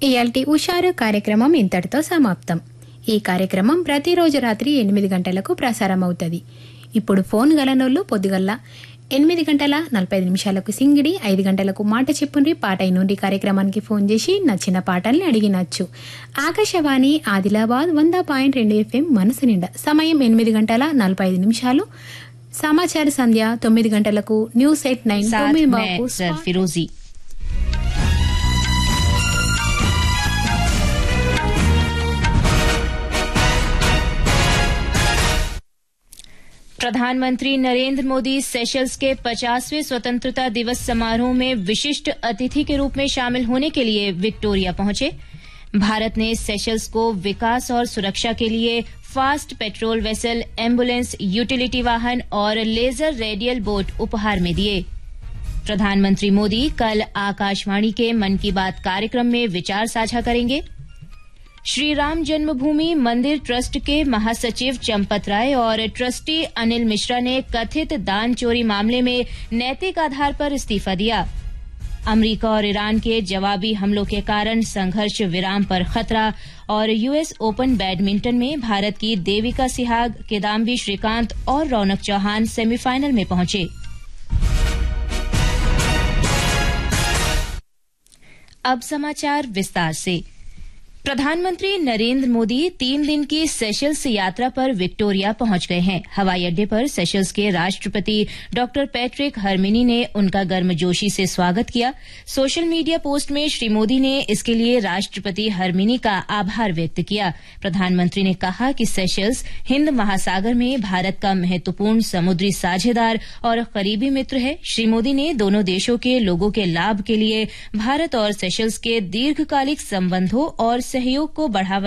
ఇయాల్టి ఉషారు కార్యక్రమం ఇంతటితో సమాప్తం. ఈ కార్యక్రమం ప్రతిరోజు రాత్రి 8 గంటలకు ప్రసారమవుతుంది. ఇప్పుడు ఫోన్ గలనోళ్లు పొద్దుగల్ల 8:45 సింగిడి, 5 గంటలకు మాట చెప్పుండ్రి పాట అయినుండి కార్యక్రమానికి ఫోన్ చేసి నచ్చిన పాటల్ని అడిగినచ్చు. ఆకాశవాణి ఆదిలాబాద్ 100.2 FM మనసు నిండా. సమయం 8:45. సమాచార సంధ్య 9 గంటలకు న్యూస్ ఎట్ 9 ఫిరోజీ. प्रधानमंत्री नरेंद्र मोदी सेशल्स के 50वें स्वतंत्रता दिवस समारोह में विशिष्ट अतिथि के रूप में शामिल होने के लिए विक्टोरिया पहुंचे. भारत ने सेशल्स को विकास और सुरक्षा के लिए fast patrol vessel, ambulance, utility वाहन और लेजर रेडियल बोट उपहार में दिए. प्रधानमंत्री मोदी कल आकाशवाणी के मन की बात कार्यक्रम में विचार साझा करेंगे. श्री राम जन्मभूमि मंदिर ट्रस्ट के महासचिव चंपत राय और ट्रस्टी अनिल मिश्रा ने कथित दान चोरी मामले में नैतिक आधार पर इस्तीफा दिया. अमेरिका और ईरान के जवाबी हमलों के कारण संघर्ष विराम पर खतरा. और यूएस ओपन बैडमिंटन में भारत की देविका सिहाग, किदाम्बी श्रीकांत और रौनक चौहान सेमीफाइनल में पहुंचे. अब समाचार विस्तार से. प्रधानमंत्री नरेंद्र मोदी 3 दिन की सेशल्स यात्रा पर विक्टोरिया पहुंच गए हैं. हवाई अड्डे पर सेशल्स के राष्ट्रपति डॉक्टर पैट्रिक हरमिनी ने उनका गर्मजोशी से स्वागत किया. सोशल मीडिया पोस्ट में श्री मोदी ने इसके लिए राष्ट्रपति हरमिनी का आभार व्यक्त किया. प्रधानमंत्री ने कहा कि सेशल्स हिंद महासागर में भारत का महत्वपूर्ण समुद्री साझेदार और करीबी मित्र है. श्री मोदी ने दोनों देशों के लोगों के लाभ के लिए भारत और सेशल्स के दीर्घकालिक संबंधों और सहयोग को बढ़ावा